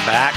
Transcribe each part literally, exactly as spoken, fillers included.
back.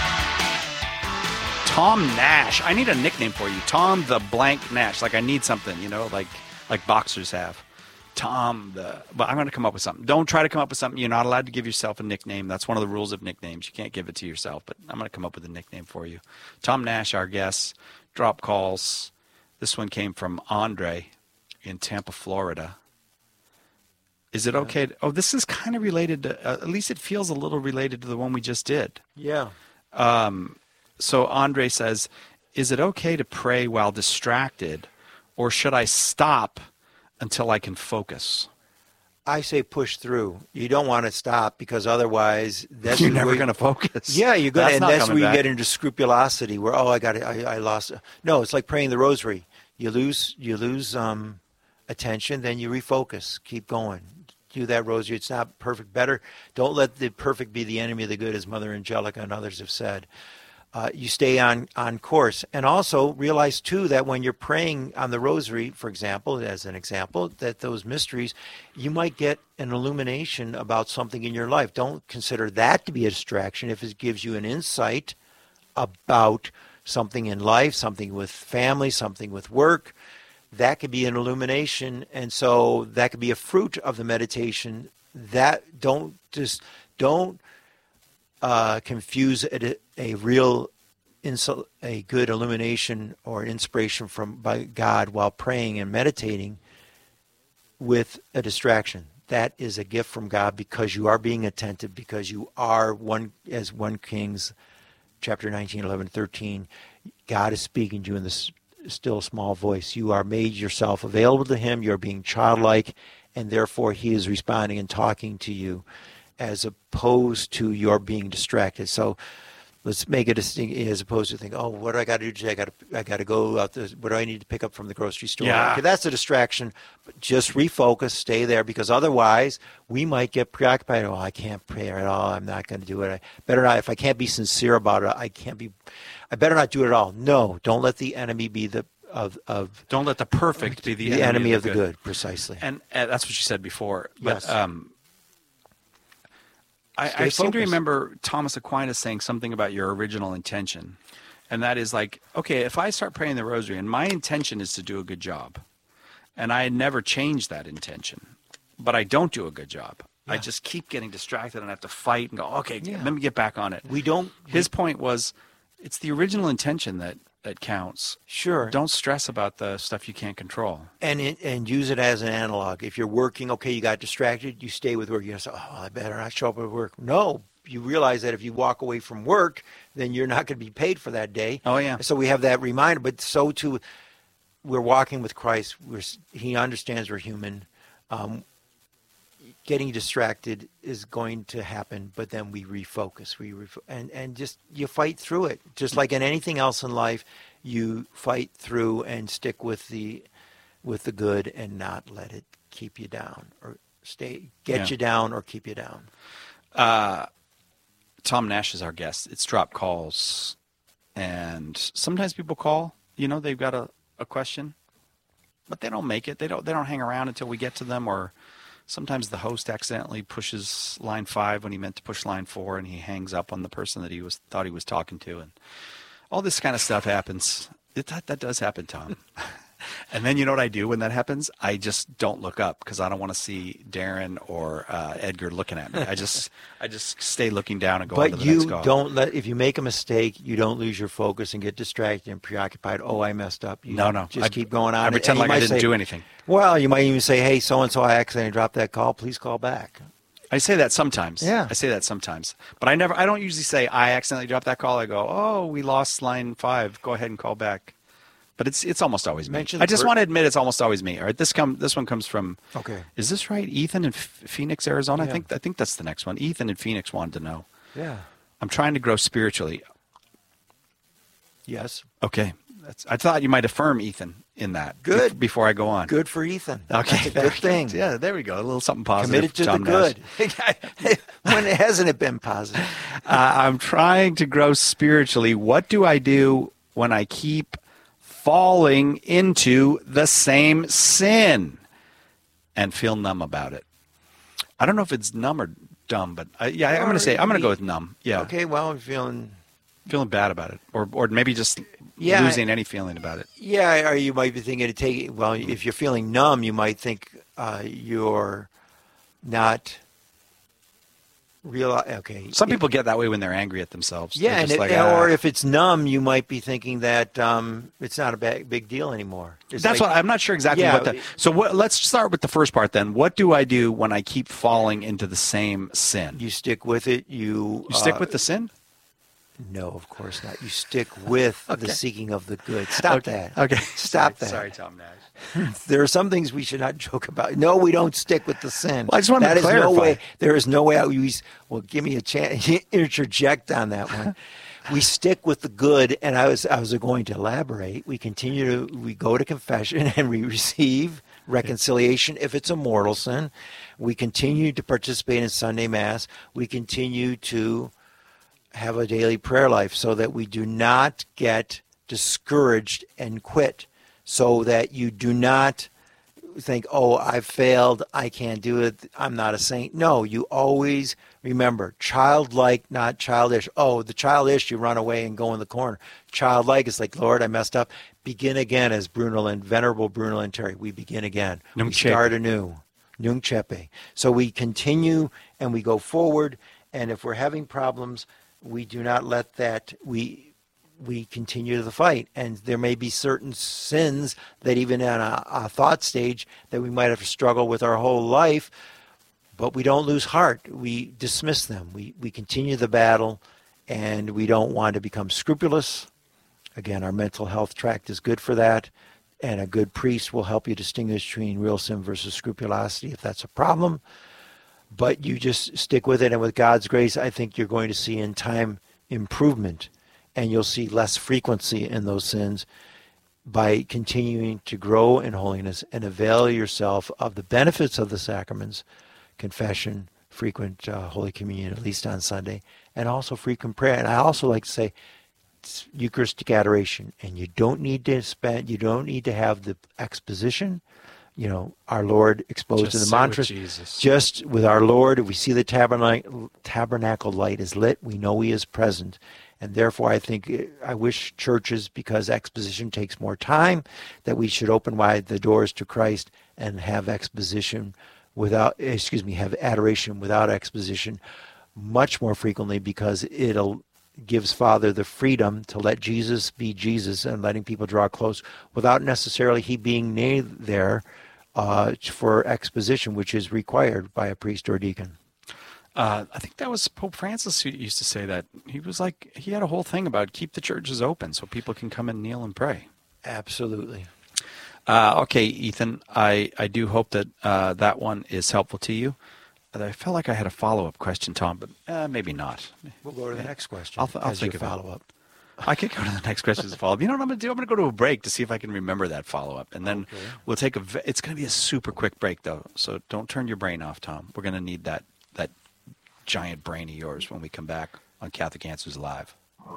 Tom Nash. I need a nickname for you. Tom the blank Nash. Like I need something, you know, like like boxers have. Tom the... But I'm going to come up with something. Don't try to come up with something. You're not allowed to give yourself a nickname. That's one of the rules of nicknames. You can't give it to yourself, but I'm going to come up with a nickname for you. Tom Nash, our guest. Drop calls. This one came from Andre in Tampa, Florida. Is it okay? To, oh, this is kind of related to, uh, at least it feels a little related to the one we just did. Yeah. Um, so Andre says, is it okay to pray while distracted, or should I stop until I can focus? I say push through. You don't want to stop because otherwise that's you're never going to focus. Yeah, you're going to, and that's where you back. get into scrupulosity where, oh, I got it, I, I lost. No, it's like praying the rosary. You lose, you lose um, attention, then you refocus. Keep going. Do that rosary. It's not perfect. Better don't let the perfect be the enemy of the good, as Mother Angelica and others have said. Uh, you stay on, on course. And also realize, too, that when you're praying on the rosary, for example, as an example, that those mysteries, you might get an illumination about something in your life. Don't consider that to be a distraction. If it gives you an insight about something in life, something with family, something with work, that could be an illumination. And so that could be a fruit of the meditation. That don't just, don't uh, confuse a, a real, insul- a good illumination or inspiration from by God while praying and meditating with a distraction. That is a gift from God because you are being attentive, because you are one, as one Kings chapter nineteen, eleven, thirteen, God is speaking to you in this still small voice. You are made yourself available to him. You're being childlike, and therefore he is responding and talking to you as opposed to your being distracted. So let's make a distinction as opposed to think, oh, what do I got to do today? I got to, I got to go out. The, what do I need to pick up from the grocery store? Yeah. Okay, that's a distraction. But just refocus, stay there, because otherwise we might get preoccupied. Oh, I can't pray at all. I'm not going to do it. I better not. If I can't be sincere about it, I can't be. I better not do it at all. No, don't let the enemy be the of of. Don't let the perfect be the, the enemy, enemy of the, of the good. good. Precisely. And uh, that's what you said before. But, yes. Um, I, I seem to remember Thomas Aquinas saying something about your original intention. And that is like, okay, if I start praying the rosary and my intention is to do a good job, and I never change that intention, but I don't do a good job. Yeah. I just keep getting distracted and I have to fight and go, okay, yeah. let me get back on it. We don't. His we, point was, it's the original intention that, that counts. Sure. Don't stress about the stuff you can't control. And it, and use it as an analog. If you're working, okay, you got distracted, you stay with work. You say, oh, I better not show up at work. No, you realize that if you walk away from work, then you're not going to be paid for that day. Oh, yeah. So we have that reminder. But so too, we're walking with Christ. We're, he understands we're human. Um, getting distracted is going to happen, but then we refocus. We ref- and and just you fight through it. Just like in anything else in life, you fight through and stick with the with the good and not let it keep you down or stay get yeah. you down or keep you down. Uh, Tom Nash is our guest. It's drop calls, and sometimes people call. You know, they've got a, a question, but they don't make it. They don't they don't hang around until we get to them, or sometimes the host accidentally pushes line five when he meant to push line four, and he hangs up on the person that he was thought he was talking to, and all this kind of stuff happens. It, that that does happen, Tom. And then you know what I do when that happens? I just don't look up because I don't want to see Darren or uh, Edgar looking at me. I just I just stay looking down and go on to But the next you call. don't let if you make a mistake, you don't lose your focus and get distracted and preoccupied. Oh, I messed up. You no, no, just I, keep going on. I pretend like I didn't say, do anything. Well, you might even say, "Hey, so and so, I accidentally dropped that call. Please call back." I say that sometimes. Yeah. I say that sometimes. But I never. I don't usually say I accidentally dropped that call. I go, oh, we lost line five. Go ahead and call back. But it's it's almost always me. Mention I just per- want to admit it's almost always me. All right, this come this one comes from. Okay. Is this right? Ethan in F- Phoenix, Arizona. Yeah. I think I think that's the next one. Ethan in Phoenix wanted to know. Yeah. I'm trying to grow spiritually. Yes. Okay. That's, I thought you might affirm Ethan in that. Good. be- Before I go on. Good for Ethan. Okay. That's a good thing. Yeah, there we go. A little something positive. Committed to Tom the Nash. good. When hasn't it been positive? uh, I'm trying to grow spiritually. What do I do when I keep falling into the same sin and feel numb about it? I don't know if it's numb or dumb, but I, yeah, I'm going to say I'm going to go with numb. Yeah. Okay. Well, I'm feeling feeling bad about it, or or maybe just Yeah, losing any feeling about it. Yeah, or you might be thinking to take. Well, if you're feeling numb, you might think uh, you're not real. Okay. Some people get that way when they're angry at themselves. Yeah, They're and just it, like, ah. or if it's numb, you might be thinking that um, it's not a big, big deal anymore. It's That's like, what I'm not sure exactly Yeah, what the. So what, let's start with the first part then. What do I do when I keep falling into the same sin? you stick with it. You, You stick uh, with the sin? No, of course not. You stick with Okay. the seeking of the good. Stop Okay. that. Okay. Stop that. Sorry, Tom Nash. There are some things we should not joke about. No, we don't stick with the sin. Well, I just wanted That to is no clarify. way. There is no way out. We, well, give me a chance. Interject on that one. We stick with the good, and I was I was going to elaborate. We continue to we go to confession and we receive reconciliation if it's a mortal sin. We continue to participate in Sunday Mass. We continue to have a daily prayer life so that we do not get discouraged and quit, so that you do not think, oh, I've failed, I can't do it, I'm not a saint. No, you always remember, childlike, not childish. Oh, the childish, you run away and go in the corner. Childlike is like, Lord, I messed up. Begin again, as Bruno and Venerable Bruno Lanteri. We begin again. Nunc we Chepe. start anew. Nunc Chepe. So we continue and we go forward, and if we're having problems, we do not let that, we we continue the fight. And there may be certain sins that even in a, a thought stage that we might have to struggle with our whole life, but we don't lose heart. We dismiss them. We, we continue the battle, and we don't want to become scrupulous. Again, our mental health tract is good for that, and a good priest will help you distinguish between real sin versus scrupulosity if that's a problem. But you just stick with it, and with God's grace, I think you're going to see in time improvement, and you'll see less frequency in those sins by continuing to grow in holiness and avail yourself of the benefits of the sacraments, confession, frequent uh, Holy Communion, at least on Sunday, and also frequent prayer. And I also like to say Eucharistic adoration, and you don't need to spend, you don't need to have the exposition. You know, our Lord exposed Just in the sit with mantras. Jesus. Just with our Lord, if we see the tabernacle, tabernacle light is lit, we know He is present. And therefore, I think, I wish churches, because exposition takes more time, that we should open wide the doors to Christ and have exposition without, excuse me, have adoration without exposition much more frequently, because it'll gives Father the freedom to let Jesus be Jesus and letting people draw close without necessarily He being near there uh, for exposition, which is required by a priest or deacon. Uh, I think that was Pope Francis who used to say that. He was like, he had a whole thing about keep the churches open so people can come and kneel and pray. Absolutely. Uh, okay, Ethan, I, I do hope that uh, that one is helpful to you. I felt like I had a follow-up question, Tom, but uh, maybe not. We'll go to the next question. I'll, I'll as think your of it. follow-up. I could go to the next question as a follow-up. You know what I'm going to do? I'm going to go to a break to see if I can remember that follow-up. And then Okay. we'll take a, ve- it's going to be a super quick break, though. So don't turn your brain off, Tom. We're going to need that, that giant brain of yours when we come back on Catholic Answers Live.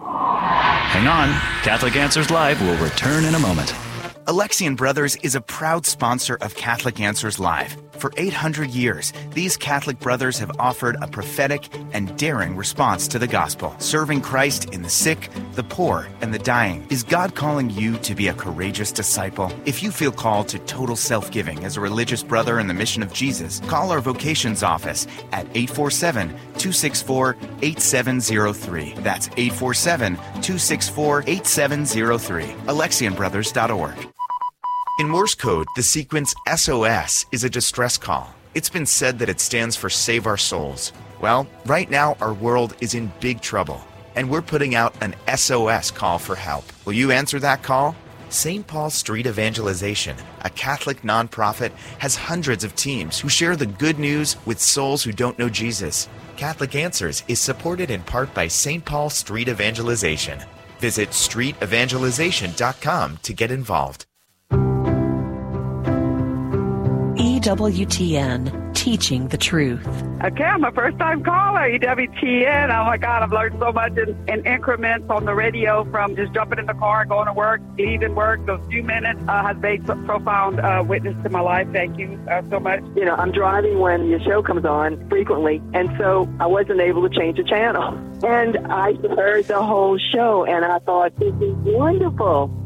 Hang on. Catholic Answers Live will return in a moment. Alexian Brothers is a proud sponsor of Catholic Answers Live. For eight hundred years, these Catholic brothers have offered a prophetic and daring response to the gospel, serving Christ in the sick, the poor, and the dying. Is God calling you to be a courageous disciple? If you feel called to total self-giving as a religious brother in the mission of Jesus, call our vocations office at eight four seven, two six four, eight seven zero three. That's eight four seven, two six four, eight seven zero three. Alexian Brothers dot org. In Morse code, the sequence S O S is a distress call. It's been said that it stands for Save Our Souls. Well, right now our world is in big trouble, and we're putting out an S O S call for help. Will you answer that call? Saint Paul Street Evangelization, a Catholic nonprofit, has hundreds of teams who share the good news with souls who don't know Jesus. Catholic Answers is supported in part by Saint Paul Street Evangelization. Visit street evangelization dot com to get involved. E W T N, teaching the truth. Okay, I'm a first-time caller, E W T N. Oh, my God, I've learned so much in, in increments on the radio from just jumping in the car, going to work, leaving work. Those few minutes uh, has made a profound uh, witness to my life. Thank you uh, so much. You know, I'm driving when your show comes on frequently, and so I wasn't able to change the channel. And I heard the whole show, and I thought, this is wonderful.